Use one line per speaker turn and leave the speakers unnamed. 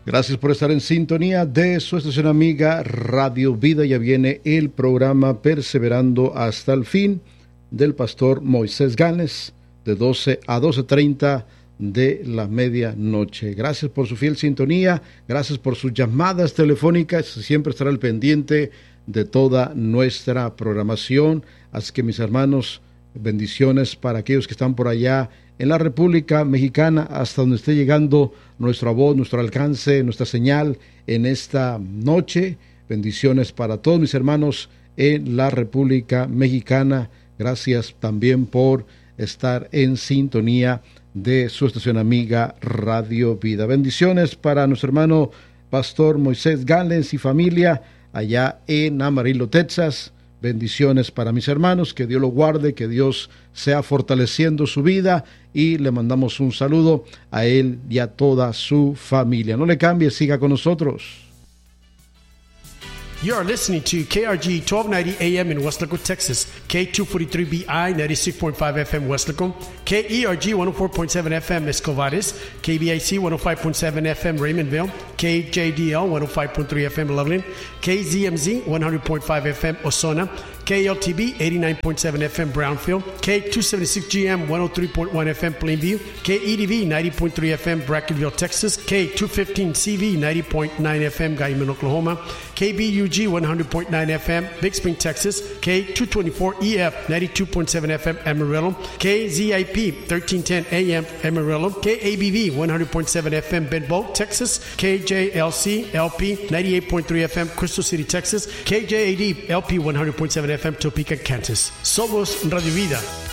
Gracias por estar en sintonía de su estación amiga Radio Vida. Ya viene el programa Perseverando hasta el Fin del pastor Moisés Gámez de 12 a 12:30 de la medianoche. Gracias por su fiel sintonía, gracias por sus llamadas telefónicas. Siempre estará al pendiente de toda nuestra programación. Así que, mis hermanos, bendiciones para aquellos que están por allá en la República Mexicana, hasta donde esté llegando nuestra voz, nuestro alcance, nuestra señal en esta noche. Bendiciones para todos mis hermanos en la República Mexicana. Gracias también por estar en sintonía de su estación amiga Radio Vida. Bendiciones para nuestro hermano pastor Moisés Gámez y familia allá en Amarillo, Texas. Bendiciones para mis hermanos, que Dios lo guarde, que Dios sea fortaleciendo su vida, y le mandamos un saludo a él y a toda su familia. No le cambie, siga con nosotros.
You are listening to KRG 1290 AM in Weslaco, Texas, K243BI 96.5 FM Weslaco, KERG 104.7 FM Escovares, KBIC 105.7 FM Raymondville, KJDL 105.3 FM Loveland, KZMZ 100.5 FM Osona, KLTB 89.7 FM Brownfield, K276GM 103.1 FM Plainview, KEDV 90.3 FM Brackenville, Texas, K215CV 90.9 FM Guyman, Oklahoma, KBUG 100.9 FM Big Spring, Texas, K224EF 92.7 FM Amarillo, KZIP 1310 AM Amarillo, KABV 100.7 FM Benbow, Texas, KJLC LP 98.3 FM Crystal City, Texas, KJAD LP 100.7 FM Topeka, Kansas. Somos Radio Vida.